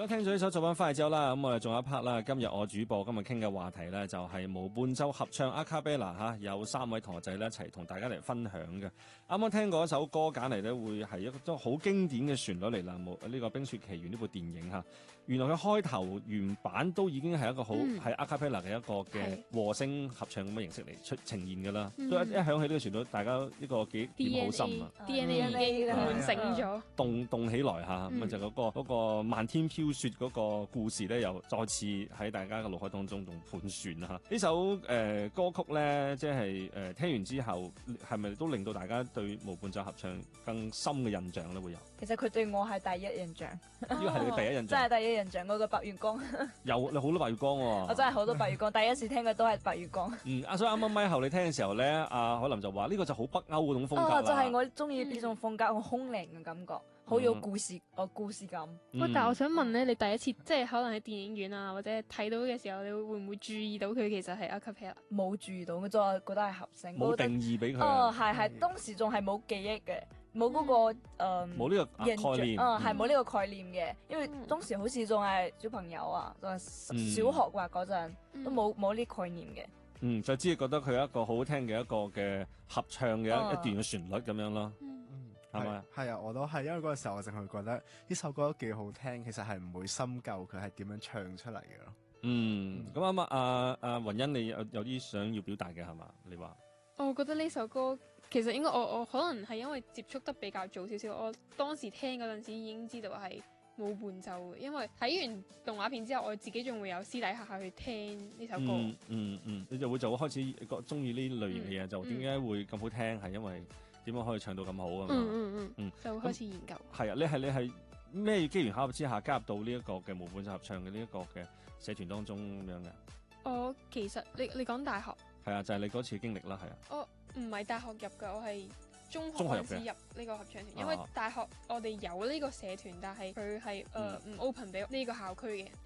咁聽咗呢首作品翻嚟之後啦，咁我哋仲有一 part 啦。今日我主播今日傾嘅話題咧，就係無伴奏合唱阿卡貝拉嚇，有3位同學仔咧一齊同大家嚟分享嘅。啱啱聽過一首歌揀嚟咧，會係一個好經典嘅旋律嚟啦。呢個《冰雪奇緣》呢部電影嚇，原來佢開頭原版都已經係一個好係阿卡貝拉嘅一個嘅和聲合唱咁嘅形式嚟呈現㗎啦。都一響起呢個旋律，大家呢個記憶點好深啊 ！DNA 已經喚醒咗， 動起來嚇，咁就嗰個漫天飄雪嗰個故事咧，又再次喺大家嘅腦海當中仲盤旋啊！呢首歌曲咧，即係聽完之後，係咪都令到大家對無伴奏合唱更深嘅印象咧？會有？ 其實佢對我係第一印象， 呢個係你嘅第一印象， 真係第一印象。嗰個白月光， 有你好多白月光喎！ 我真係好多白月光，第一次聽嘅都係白月光。 所以啱啱咪後你聽嘅時候咧，阿海林就話呢個就好北歐嗰種風格啦。 就係我中意呢種風格，好空靈嘅感覺。好有故事感。 但係我想問咧，你第一次即係可能喺電影院啊，或者睇到嘅時候，你會唔會注意到佢其實係 a cappella？ 冇注意到，我就係覺得係合聲。 冇定義俾佢。 係當時仲係冇記憶嘅，冇嗰個冇呢個概念。 係冇呢個概念嘅，因為當時好似仲係小朋友啊，仲係小學啩嗰陣，都冇呢概念嘅。 就只係覺得佢係一個好好聽嘅一個嘅合唱嘅一段嘅旋律咁樣咯。 係啊，我都係，因為嗰個時候我淨係覺得呢首歌都幾好聽，其實係唔會深究佢係點樣唱出嚟嘅咯。 咁啱啱阿雲欣，你有啲想要表達嘅係嘛？你話？ 我覺得呢首歌其實應該我可能係因為接觸得比較早少少，我當時聽嗰陣時已經知道係冇伴奏嘅，因為睇完動畫片之後，我自己仲會有私底下去聽呢首歌。 你就會開始中意呢類型嘅嘢，就點解會咁好聽？係因為點樣可以唱到咁好啊嘛？ 就會開始研究。 係啊，你係咩機緣巧合之下加入到呢一個嘅無伴奏合唱嘅呢一個嘅社團當中咁樣嘅？ 我其實你講大學係啊，就係你嗰次經歷啦，係啊。 我唔係大學入㗎，我係中學開始入呢個合唱團，因為大學我哋有呢個社團，但係佢係唔 open 俾呢個校區嘅。